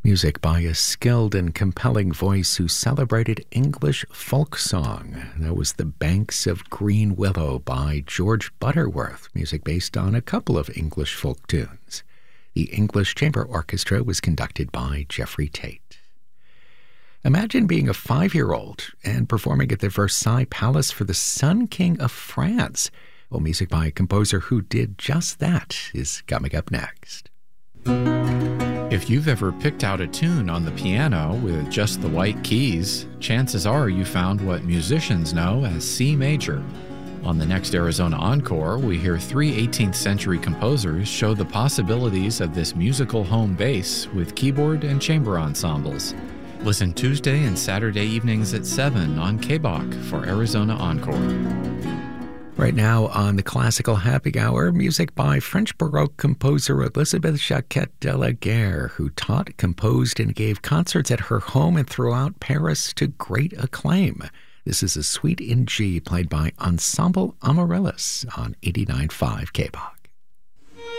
Music by a skilled and compelling voice who celebrated English folk song. That was The Banks of Green Willow by George Butterworth, music based on a couple of English folk tunes. The English Chamber Orchestra was conducted by Jeffrey Tate. Imagine being a 5-year-old and performing at the Versailles Palace for the Sun King of France. Well, music by a composer who did just that is coming up next. If you've ever picked out a tune on the piano with just the white keys, chances are you found what musicians know as C major. On the next Arizona Encore, we hear 3 18th century composers show the possibilities of this musical home base with keyboard and chamber ensembles. Listen Tuesday and Saturday evenings at 7 on KBOC for Arizona Encore. Right now on the Classical Happy Hour, music by French Baroque composer Elizabeth Jacquet de la Guerre, who taught, composed, and gave concerts at her home and throughout Paris to great acclaim. This is a suite in G played by Ensemble Amaryllis on 89.5 KBOC.